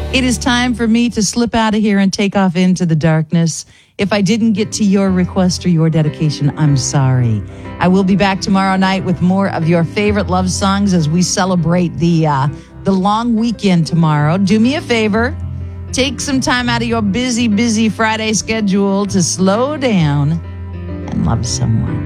It is time for me to slip out of here and take off into the darkness. If I didn't get to your request or your dedication, I'm sorry. I will be back tomorrow night with more of your favorite love songs as we celebrate the long weekend tomorrow. Do me a favor. Take some time out of your busy Friday schedule to slow down and love someone.